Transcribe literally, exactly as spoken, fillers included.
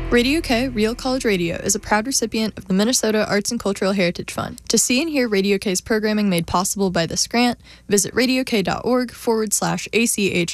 Radio K, Real College Radio, is a proud recipient of the Minnesota Arts and Cultural Heritage Fund. To see and hear Radio K's programming made possible by this grant, visit radiok.org forward slash ACH